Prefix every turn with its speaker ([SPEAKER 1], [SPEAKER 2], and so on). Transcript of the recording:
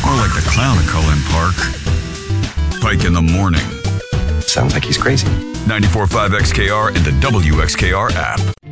[SPEAKER 1] More like the clown at Cullen Park. Pike in the morning.
[SPEAKER 2] Sounds like he's crazy.
[SPEAKER 1] 94.5 XKR and the WXKR app.